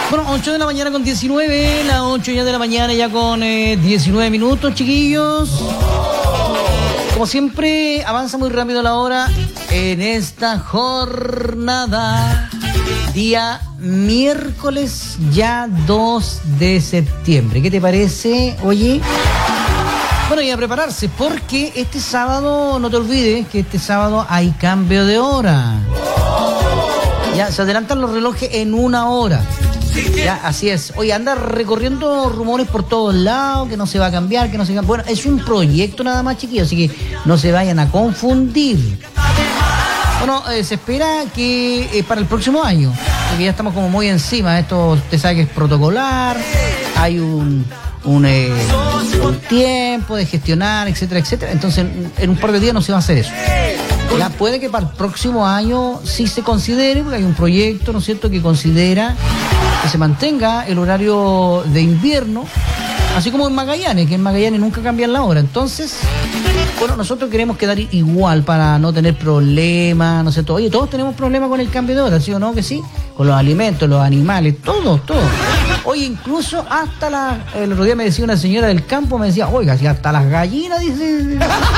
Bueno, 8 de la mañana con 19, las 8 ya de la mañana ya con 19 minutos, chiquillos. Como siempre, avanza muy rápido la hora en esta jornada. Día miércoles, ya 2 de septiembre. ¿Qué te parece? Oye, bueno, y a prepararse, porque este sábado, no te olvides que este sábado hay cambio de hora. Ya, se adelantan los relojes en 1 hora. Ya, así es. Oye, anda recorriendo rumores por todos lados, que no se va a cambiar, que no se cambia. Bueno, es un proyecto nada más, chiquillos, así que no se vayan a confundir. Bueno, se espera que para el próximo año, porque ya estamos como muy encima. Esto, usted sabe que es protocolar, hay un tiempo de gestionar, etcétera, etcétera. Entonces, en un par de días no se va a hacer eso. Ya puede que para el próximo año sí se considere, porque hay un proyecto, ¿no es cierto?, que considera que se mantenga el horario de invierno, así como en Magallanes, que en Magallanes nunca cambian la hora. Entonces, bueno, nosotros queremos quedar igual para no tener problemas, ¿no es cierto? Oye, todos tenemos problemas con el cambio de hora, ¿sí o no? Que sí, con los alimentos, los animales, todo. Oye, incluso hasta el otro día me decía una señora del campo, me decía, oiga, si hasta las gallinas, dice,